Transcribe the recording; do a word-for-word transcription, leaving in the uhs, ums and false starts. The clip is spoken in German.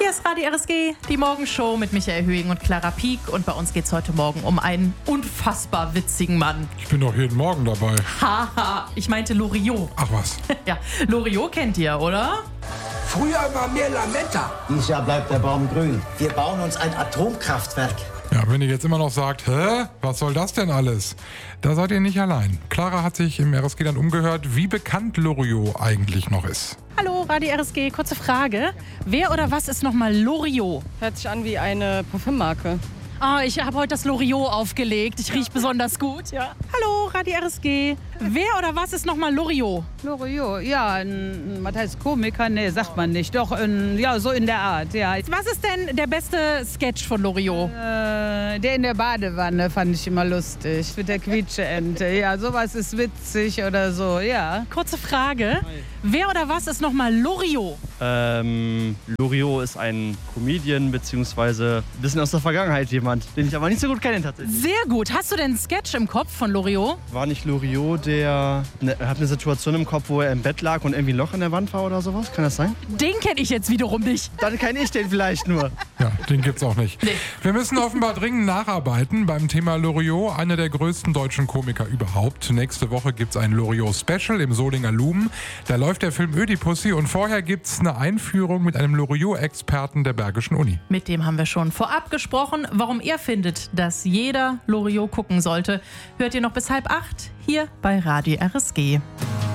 Hier ist Radio R S G, die Morgenshow mit Michael Höhing und Clara Pieck. Und bei uns geht es heute Morgen um einen unfassbar witzigen Mann. Ich bin doch jeden Morgen dabei. Haha, ich meinte Loriot. Ach was. Ja, Loriot kennt ihr, oder? Früher war mehr Lametta. Dieses Jahr bleibt der Baum grün. Wir bauen uns ein Atomkraftwerk. Ja, wenn ihr jetzt immer noch sagt, hä, was soll das denn alles? Da seid ihr nicht allein. Clara hat sich im R S G dann umgehört, wie bekannt Loriot eigentlich noch ist. Hallo, Radio R S G, kurze Frage. Wer oder was ist nochmal Loriot? Hört sich an wie eine Parfümmarke. Ah, ich habe heute das Loriot aufgelegt. Ich rieche besonders gut, ja. Hallo, Radio R S G. Wer oder was ist nochmal Loriot? Loriot, ja, ein, was heißt Komiker? Nee, sagt man nicht. Doch, ein, ja, so in der Art, ja. Was ist denn der beste Sketch von Loriot? Äh, der in der Badewanne fand ich immer lustig. Mit der Quietscheente. Ja, sowas ist witzig oder so, ja. Kurze Frage. Wer oder was ist nochmal Loriot? Ähm, Loriot ist ein Comedian, beziehungsweise ein bisschen aus der Vergangenheit jemand, den ich aber nicht so gut kenne tatsächlich. Sehr gut. Hast du denn einen Sketch im Kopf von Loriot? War nicht Loriot, der ne, hat eine Situation im Kopf, wo er im Bett lag und irgendwie ein Loch in der Wand war oder sowas? Kann das sein? Den kenne ich jetzt wiederum nicht. Dann kenne ich den vielleicht nur. Ja, den gibt's auch nicht. Nee. Wir müssen offenbar dringend nacharbeiten beim Thema Loriot, einer der größten deutschen Komiker überhaupt. Nächste Woche gibt's ein Loriot-Special im Solinger Lumen. Da läuft der Film Ödipussy und vorher gibt's eine Einführung mit einem Loriot-Experten der Bergischen Uni. Mit dem haben wir schon vorab gesprochen. Warum er findet, dass jeder Loriot gucken sollte, hört ihr noch bis halb acht hier bei Radio R S G.